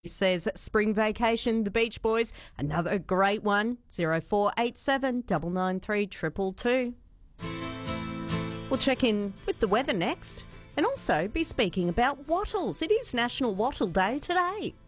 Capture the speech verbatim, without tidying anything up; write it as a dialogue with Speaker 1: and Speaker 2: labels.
Speaker 1: Says spring vacation, the Beach Boys, another great one. zero four eight seven nine nine three two two two. We'll check in with the weather next and also be speaking about wattles. It is National Wattle Day today.